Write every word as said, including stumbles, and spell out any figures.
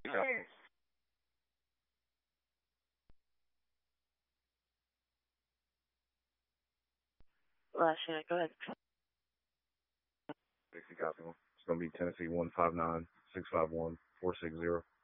Last unit, go ahead. Dixie copy. It's going to be Tennessee one five nine six five one four six zero.